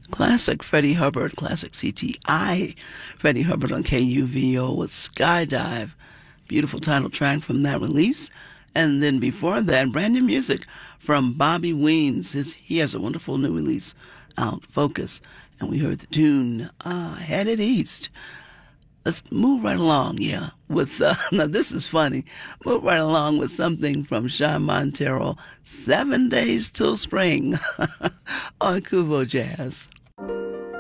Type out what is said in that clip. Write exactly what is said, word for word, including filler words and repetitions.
Classic Freddie Hubbard, classic C T I. Freddie Hubbard on K U V O with Skydive. Beautiful title track from that release. And then before that, brand new music from Bobby Weens. His, he has a wonderful new release out, Focus. And we heard the tune, uh, Headed East. Let's move right along, yeah, with, uh, now this is funny, move right along with something from Sean Montero, Seven Days Till Spring on Kuvo Jazz.